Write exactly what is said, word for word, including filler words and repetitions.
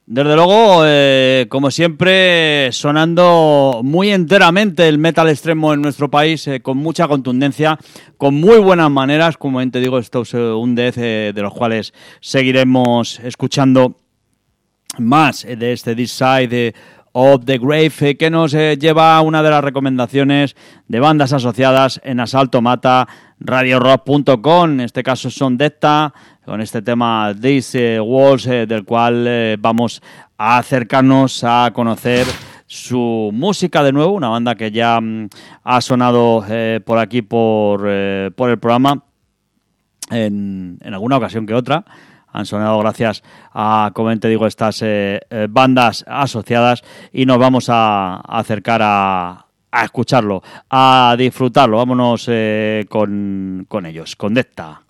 Desde luego, eh, como siempre, sonando muy enteramente el metal extremo en nuestro país, eh, con mucha contundencia, con muy buenas maneras, como bien te digo, esto es un death eh, de los cuales seguiremos escuchando más eh, de este This Side of the Grave, eh, que nos eh, lleva a una de las recomendaciones de bandas asociadas en Asalto Mata, radio rock punto com. En este caso son Decta, con este tema These eh, Walls, eh, del cual eh, vamos a acercarnos a conocer su música de nuevo, una banda que ya mm, ha sonado eh, por aquí por, eh, por el programa en, en alguna ocasión que otra. Han sonado gracias a, como te digo, estas eh, eh, bandas asociadas, y nos vamos a, a acercar a, a escucharlo, a disfrutarlo. Vámonos eh, con, con ellos, con Decta.